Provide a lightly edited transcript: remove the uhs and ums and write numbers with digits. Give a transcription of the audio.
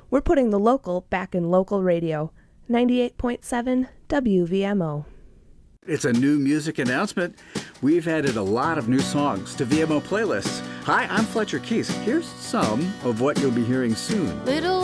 We're putting the local back in local radio. 98.7 WVMO. It's a new music announcement. We've added a lot of new songs to VMO playlists. Hi, I'm Fletcher Keys. Here's some of what you'll be hearing soon. Little